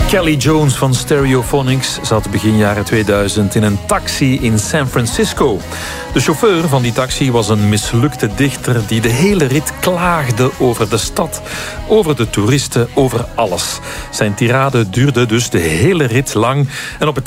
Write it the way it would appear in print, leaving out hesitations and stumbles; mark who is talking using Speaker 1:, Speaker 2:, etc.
Speaker 1: Kelly Jones van Stereophonics zat begin jaren 2000 in een taxi in San Francisco. De chauffeur van die taxi was een mislukte dichter die de hele rit klaagde over de stad, over de toeristen, over alles. Zijn tirade duurde dus de hele rit lang en op het